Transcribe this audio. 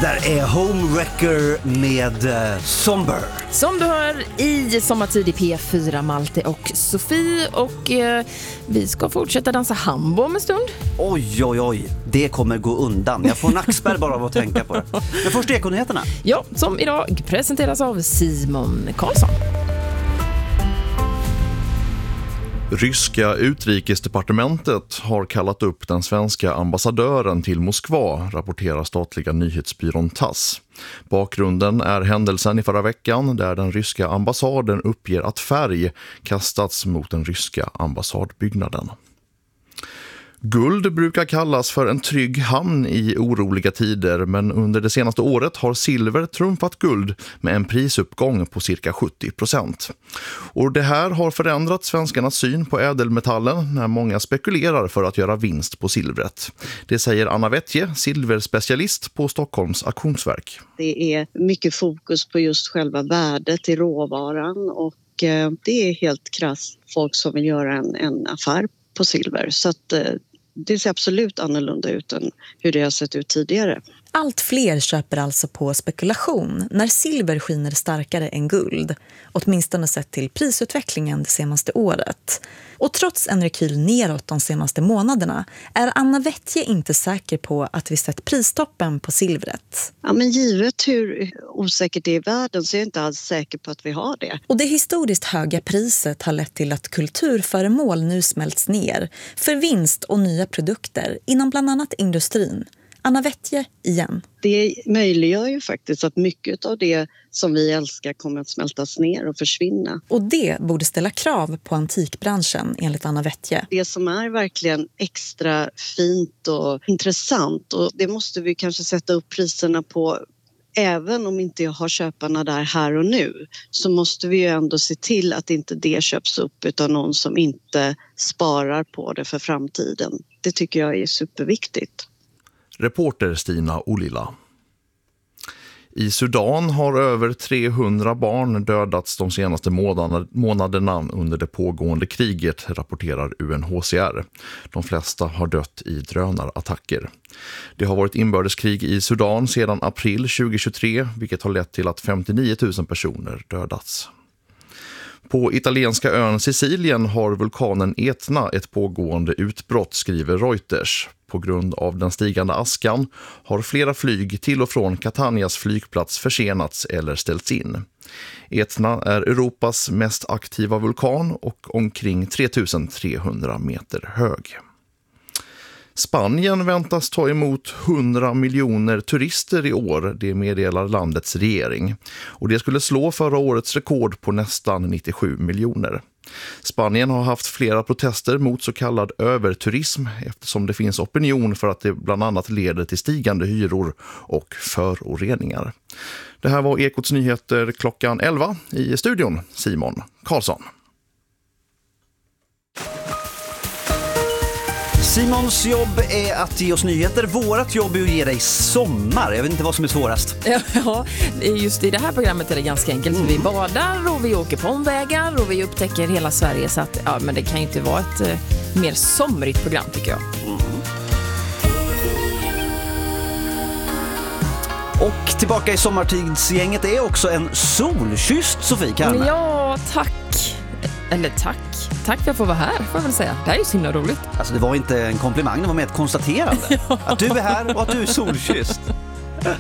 där är Homewrecker med Somber. Som du hör i Sommartid i P4, Malte och Sofie. Och vi ska fortsätta dansa hambo om en stund. Oj, det kommer gå undan. Jag får nackspärr bara av att tänka på det. Men först Ekonyheterna. Ja, som idag presenteras av Simon Karlsson. Ryska utrikesdepartementet har kallat upp den svenska ambassadören till Moskva, rapporterar statliga nyhetsbyrån TASS. Bakgrunden är händelsen i förra veckan där den ryska ambassaden uppger att färg kastats mot den ryska ambassadbyggnaden. Guld brukar kallas för en trygg hamn i oroliga tider, men under det senaste året har silver trumfat guld med en prisuppgång på cirka 70%. Och det här har förändrat svenskarnas syn på ädelmetallen när många spekulerar för att göra vinst på silvret. Det säger Anna Wettje, silverspecialist på Stockholms auktionsverk. Det är mycket fokus på just själva värdet i råvaran och det är helt krasst folk som vill göra en affär på silver. Så att det ser absolut annorlunda ut än hur det har sett ut tidigare. Allt fler köper alltså på spekulation när silver skiner starkare än guld, åtminstone sett till prisutvecklingen det senaste året. Och trots en rekyl neråt de senaste månaderna är Anna Wettje inte säker på att vi sett pristoppen på silvret. Ja, men givet hur osäkert det är i världen så är jag inte alls säker på att vi har det. Och det historiskt höga priset har lett till att kulturföremål nu smälts ner för vinst och nya produkter inom bland annat industrin. Anna Wettje igen. Det möjliggör ju faktiskt att mycket av det som vi älskar kommer att smältas ner och försvinna. Och det borde ställa krav på antikbranschen enligt Anna Wettje. Det som är verkligen extra fint och intressant, och det måste vi kanske sätta upp priserna på. Även om inte jag har köparna där här och nu så måste vi ju ändå se till att inte det köps upp utan någon som inte sparar på det för framtiden. Det tycker jag är superviktigt. Reporter Stina Olila. I Sudan har över 300 barn dödats de senaste månaderna under det pågående kriget, rapporterar UNHCR. De flesta har dött i drönarattacker. Det har varit inbördeskrig i Sudan sedan april 2023, vilket har lett till att 59 000 personer dödats. På italienska ön Sicilien har vulkanen Etna ett pågående utbrott, skriver Reuters. På grund av den stigande askan har flera flyg till och från Catanias flygplats försenats eller ställts in. Etna är Europas mest aktiva vulkan och omkring 3300 meter hög. Spanien väntas ta emot 100 miljoner turister i år, det meddelar landets regering. Och det skulle slå förra årets rekord på nästan 97 miljoner. Spanien har haft flera protester mot så kallad överturism eftersom det finns opinion för att det bland annat leder till stigande hyror och föroreningar. Det här var Ekots nyheter klockan 11 i studion, Simon Karlsson. Simons jobb är att ge oss nyheter. Vårat jobb är att ge dig sommar. Jag vet inte vad som är svårast. Ja, just i det här programmet är det ganska enkelt. Vi badar och vi åker på omvägar och vi upptäcker hela Sverige. Så att, ja, men det kan ju inte vara ett mer somrigt program, tycker jag. Och tillbaka i sommartidsgänget är också en solkysst Sofie Kalmar. Ja, tack. Eller tack för att jag får vara här, får jag väl säga. Det här är ju så himla roligt. Alltså det var inte en komplimang, det var mer ett konstaterande. Att du är här och att du är solkysst.